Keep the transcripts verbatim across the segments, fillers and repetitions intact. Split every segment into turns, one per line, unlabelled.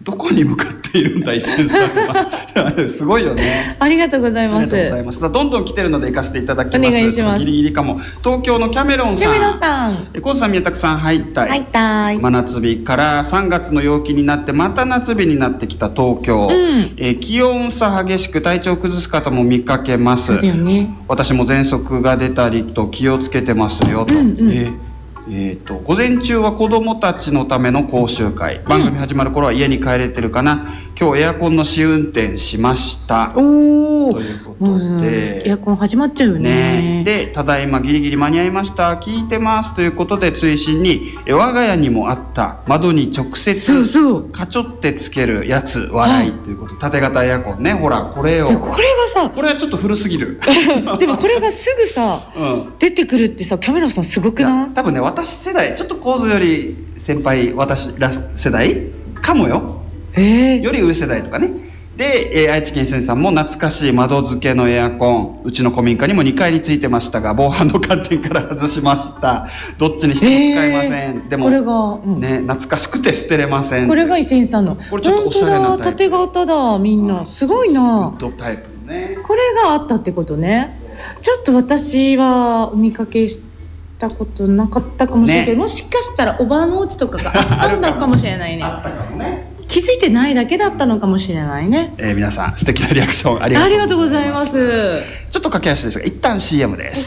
どこに向かっているんだ、一線さんは。すごいよね。
ありがとうございます。
ありがとうございます。さあ、どんどん来てるので行かせていただきます。
お願いします。
ギリギリかも。東京のキャメロンさん。
キャメロンさん。
え、コースさん、宮田さん、はいたい。
はいたい。
真夏日からさんがつの陽気になってまた夏日になってきた東京。うん、え気温差激しく体調崩す方も見かけます。
そうだよね。
私も喘息が出たりと気をつけてますよと。うんうん、えーえー、と午前中は子どもたちのための講習会、番組始まる頃は家に帰れてるかな、今日エアコンの試運転しましたおということで、
エアコン始まっちゃうよ ね,
ねでただいまギリギリ間に合いました聞いてますということで、追伸に我が家にもあった窓に直接
そうそう
カチョってつけるやつ笑いということで、縦型エアコンね、ほらこれを
これがさ、
これはちょっと古すぎる
でもこれがすぐさ、うん、出てくるってさ、キャメラさんすごくない？
多分ね、私世代ちょっと構図より先輩、私ら世代かもよ、えー、より上世代とかね。で、えー、愛知県先さんも懐かしい窓付けのエアコン、うちの古民家にもにかいについてましたが防犯の観点から外しました。どっちにしても使えません、えー、でも
これが、
うん、ね、懐かしくて捨てれません。
これが伊勢さんの、
これちょっとおしゃれなタイプ、
縦型だ、みんなすごいな。
ウッドタイプのね、
これがあったってことね。ちょっと私はお見かけしたことなかったかもしれないけど、ね、もしかしたらおばあのお家とかがあったのかもしれないね。
あったかもね。
気づいてないだけだったのかもしれないね。
えー、皆さん素敵なリアクションありがとうございます。
ありがとうございます。
ちょっと駆け足ですが一旦 シーエム です。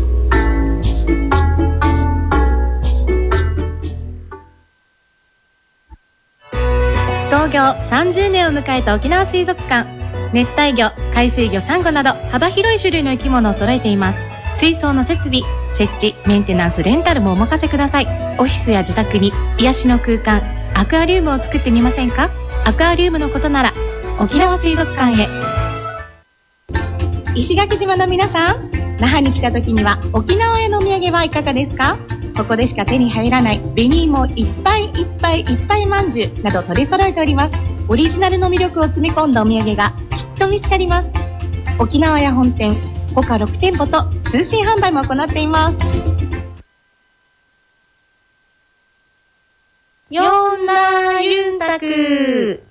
創業さんじゅうねんを迎えた沖縄水族館。熱帯魚、海水魚、サンゴなど幅広い種類の生き物を揃えています。水槽の設備、設置、メンテナンス、レンタルもお任せください。オフィスや自宅に癒しの空間、アクアリウムを作ってみませんか？アクアリウムのことなら沖縄水族館へ。石垣島の皆さん、那覇に来た時には沖縄へのお土産はいかがですか？ここでしか手に入らない紅芋いっぱいいっぱいいっぱいまんじゅうなど取り揃えております。オリジナルの魅力を詰め込んだお土産がきっと見つかります。沖縄屋本店、他ろくてんぽと通信販売も行っています。よんなユンタク